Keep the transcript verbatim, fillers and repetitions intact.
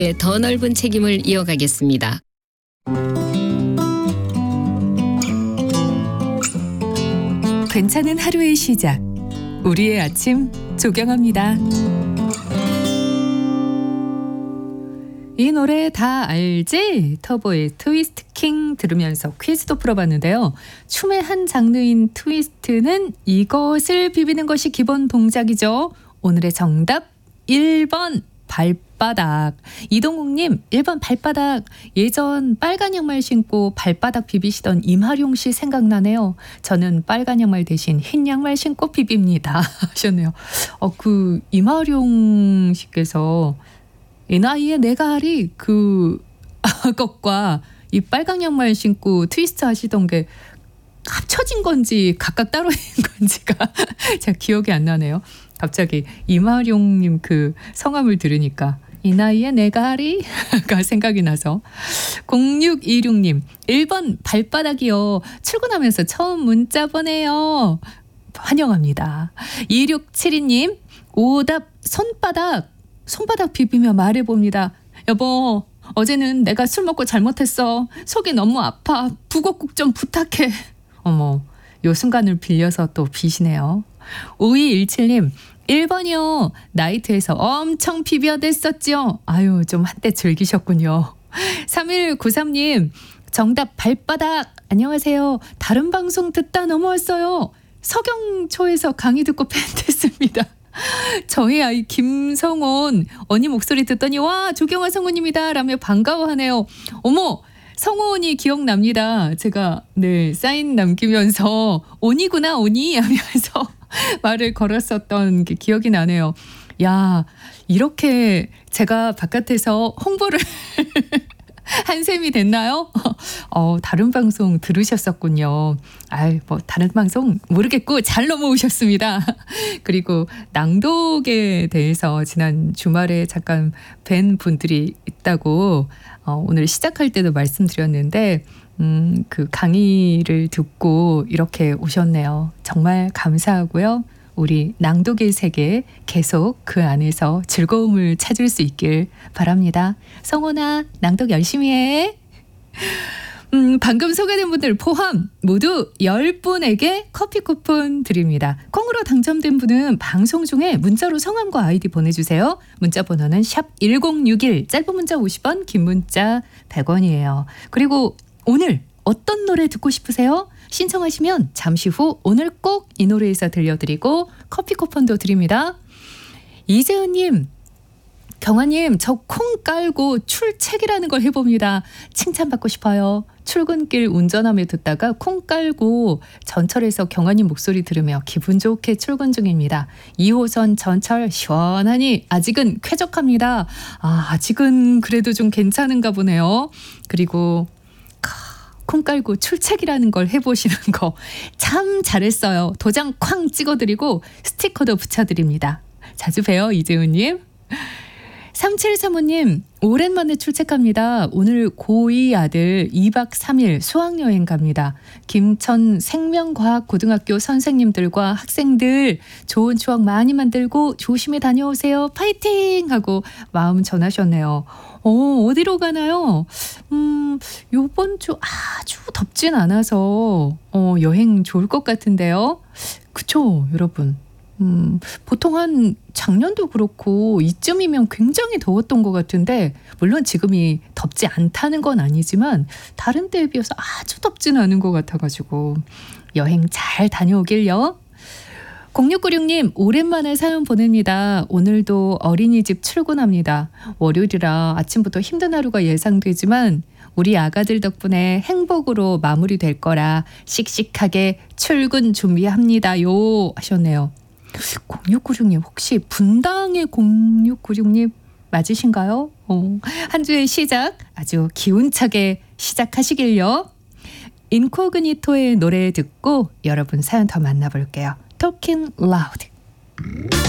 더 넓은 책임을 이어가겠습니다. 괜찮은 하루의 시작. 우리의 아침 조경합니다. 이 노래 다 알지? 터보의 트위스트 킹 들으면서 퀴즈도 풀어봤는데요. 춤의 한 장르인 트위스트는 이것을 비비는 것이 기본 동작이죠. 오늘의 정답 일 번 발바닥. 이동욱님 일 번 발바닥. 예전 빨간 양말 신고 발바닥 비비시던 임하룡 씨 생각나네요. 저는 빨간 양말 대신 흰 양말 신고 비빕니다 하셨네요. 어, 그 임하룡 씨께서 이 나이에 내가 하리 그 것과 이 빨간 양말 신고 트위스트 하시던 게 합쳐진 건지 각각 따로 있는 건지가 제가 기억이 안 나네요. 갑자기 이마룡님 그 성함을 들으니까 이 나이에 내가 하리가 생각이 나서. 공육이육님 일 번 발바닥이요. 출근하면서 처음 문자 보내요. 환영합니다. 이육칠이님 오답 손바닥. 손바닥 비비며 말해봅니다. 여보, 어제는 내가 술 먹고 잘못했어. 속이 너무 아파. 북엇국 좀 부탁해. 어머, 요 순간을 빌려서 또 비시네요. 오이일칠님 일 번이요. 나이트에서 엄청 비벼댔었죠. 아유, 좀 한때 즐기셨군요. 삼일구삼님 정답 발바닥. 안녕하세요. 다른 방송 듣다 넘어왔어요. 서경초에서 강의 듣고 팬됐습니다. 저희 아이 김성원 언니 목소리 듣더니 와 조경아 성우님이다 라며 반가워하네요. 어머, 성원이 기억납니다. 제가 네 사인 남기면서 온이구나 온이 하면서 말을 걸었었던 게 기억이 나네요. 야, 이렇게 제가 바깥에서 홍보를 한 셈이 됐나요? 어, 다른 방송 들으셨었군요. 아이, 뭐 다른 방송 모르겠고 잘 넘어오셨습니다. 그리고 낭독에 대해서 지난 주말에 잠깐 뵌 분들이 있다고 어, 오늘 시작할 때도 말씀드렸는데 음, 그 강의를 듣고 이렇게 오셨네요. 정말 감사하고요. 우리 낭독의 세계 계속 그 안에서 즐거움을 찾을 수 있길 바랍니다. 성원아, 낭독 열심히 해. 음, 방금 소개된 분들 포함 모두 열 분에게 커피 쿠폰 드립니다. 콩으로 당첨된 분은 방송 중에 문자로 성함과 아이디 보내주세요. 문자 번호는 샵 일공육일, 짧은 문자 오십 원, 긴 문자 백 원이에요. 그리고 오늘 어떤 노래 듣고 싶으세요? 신청하시면 잠시 후 오늘 꼭 이 노래에서 들려드리고 커피 쿠폰도 드립니다. 이재은님, 경아님, 저 콩 깔고 출첵이라는 걸 해봅니다. 칭찬받고 싶어요. 출근길 운전하며 듣다가 콩 깔고 전철에서 경아님 목소리 들으며 기분 좋게 출근 중입니다. 이 호선 전철 시원하니 아직은 쾌적합니다. 아, 아직은 그래도 좀 괜찮은가 보네요. 그리고 콩 깔고 출첵이라는 걸 해보시는 거 참 잘했어요. 도장 쾅 찍어드리고 스티커도 붙여드립니다. 자주 봬요, 이재훈님. 삼칠삼오님 오랜만에 출첵합니다. 오늘 고이 아들 이 박 삼 일 수학여행 갑니다. 김천 생명과학고등학교 선생님들과 학생들 좋은 추억 많이 만들고 조심히 다녀오세요. 파이팅! 하고 마음 전하셨네요. 어, 어디로 가나요? 음, 요번 주 아주 덥진 않아서 어, 여행 좋을 것 같은데요. 그쵸, 여러분. 음, 보통 한 작년도 그렇고 이쯤이면 굉장히 더웠던 것 같은데, 물론 지금이 덥지 않다는 건 아니지만 다른 때에 비해서 아주 덥진 않은 것 같아가지고 여행 잘 다녀오길요. 공육구육님 오랜만에 사연 보냅니다. 오늘도 어린이집 출근합니다. 월요일이라 아침부터 힘든 하루가 예상되지만 우리 아가들 덕분에 행복으로 마무리될 거라 씩씩하게 출근 준비합니다요 하셨네요. 공육구육님 혹시 분당의 공육구육님 맞으신가요? 어, 한 주의 시작 아주 기운차게 시작하시길요. 인코그니토의 노래 듣고 여러분 사연 더 만나볼게요. Talking Loud.